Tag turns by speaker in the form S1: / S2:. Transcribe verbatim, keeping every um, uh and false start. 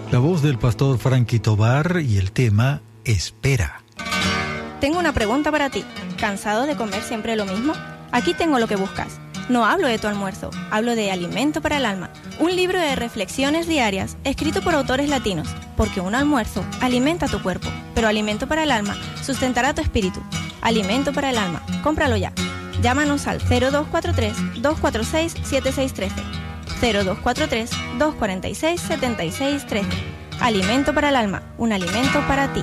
S1: La voz del pastor Frankie Tobar y el tema Espera.
S2: Tengo una pregunta para ti. ¿Cansado de comer siempre lo mismo? Aquí tengo lo que buscas. No hablo de tu almuerzo, hablo de Alimento para el Alma, un libro de reflexiones diarias escrito por autores latinos, porque un almuerzo alimenta tu cuerpo, pero Alimento para el Alma sustentará tu espíritu. Alimento para el Alma, cómpralo ya. Llámanos al cero dos cuatro tres, dos cuatro seis, siete seis uno tres, cero dos cuatro tres, dos cuatro seis, siete seis uno tres. Alimento para el Alma, un alimento para ti.